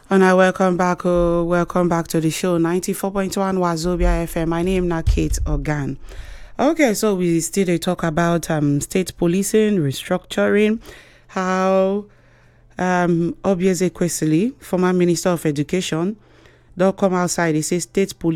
And I welcome back to the show 94.1 Wazobia FM. My name is Kate Ogan. Okay, so we still dey talk about state policing, restructuring, how Obieze Kwesili, former Minister of Education, don't come outside. They say state police